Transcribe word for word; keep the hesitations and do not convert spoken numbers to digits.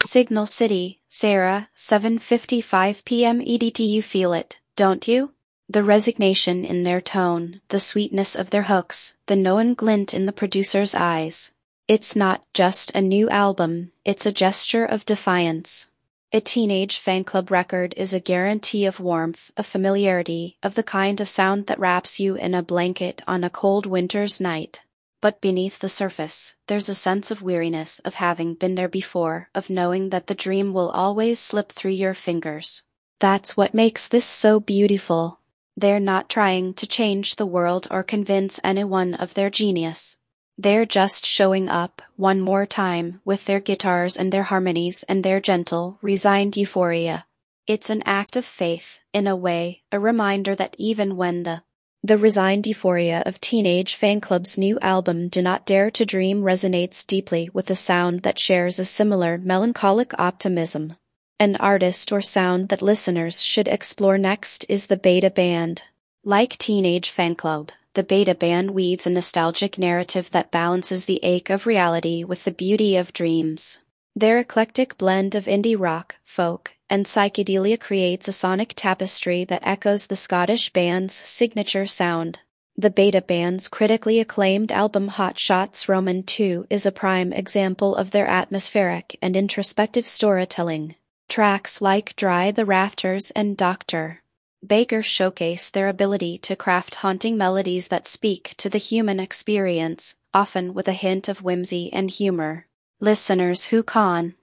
Signal City, Sarah, seven fifty-five p m E D T. You feel it, don't you? The resignation in their tone, the sweetness of their hooks, the knowing glint in the producer's eyes. It's not just a new album, it's a gesture of defiance. A Teenage Fanclub record is a guarantee of warmth, of familiarity, of the kind of sound that wraps you in a blanket on a cold winter's night. But beneath the surface, there's a sense of weariness, of having been there before, of knowing that the dream will always slip through your fingers. That's what makes this so beautiful. They're not trying to change the world or convince anyone of their genius. They're just showing up, one more time, with their guitars and their harmonies and their gentle, resigned euphoria. It's an act of faith, in a way, a reminder that even when the The resigned euphoria of Teenage Fanclub's new album Do Not Dare to Dream resonates deeply with a sound that shares a similar melancholic optimism. An artist or sound that listeners should explore next is the Beta Band. Like Teenage Fanclub, the Beta Band weaves a nostalgic narrative that balances the ache of reality with the beauty of dreams. Their eclectic blend of indie rock, folk, and psychedelia creates a sonic tapestry that echoes the Scottish band's signature sound. The Beta Band's critically acclaimed album Hot Shots Roman two is a prime example of their atmospheric and introspective storytelling. Tracks like Dry the Rafters and Doctor Baker showcase their ability to craft haunting melodies that speak to the human experience, often with a hint of whimsy and humor. Listeners who con